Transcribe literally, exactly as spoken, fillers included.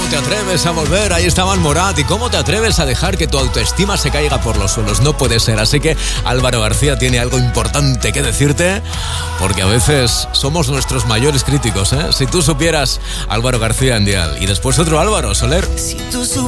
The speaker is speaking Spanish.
te atreves a volver? Ahí estaban Morat. ¿Y cómo te atreves a dejar que tu autoestima se caiga por los suelos? No puede ser. Así que Álvaro García tiene algo importante que decirte, porque a veces somos nuestros mayores críticos, ¿eh? Si tú supieras, Álvaro García en Dial. Y después otro Álvaro, Soler. Si tú